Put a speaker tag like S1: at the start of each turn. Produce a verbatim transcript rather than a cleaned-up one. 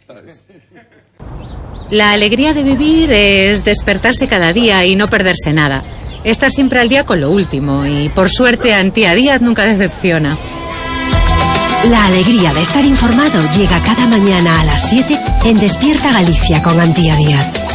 S1: ¿sabes?
S2: La alegría de vivir es despertarse cada día y no perderse nada. Estar siempre al día con lo último y, por suerte, Antía Díaz nunca decepciona.
S3: La alegría de estar informado llega cada mañana a las siete en Despierta Galicia con Antía Díaz.